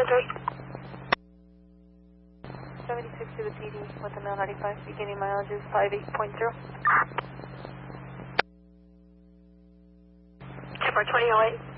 76 to the PD with the Mail 95, beginning mileage is 58.0. Chipper 2008.